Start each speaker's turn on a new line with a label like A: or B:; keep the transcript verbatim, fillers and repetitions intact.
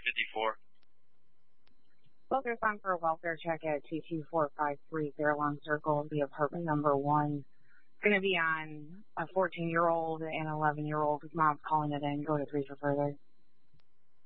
A: fifty-four.
B: Focus on for a welfare check at two two four five three Fairlawn Circle, the apartment number one. It's going to be on a fourteen-year-old and eleven-year-old. His mom's calling it in. Go to three for further.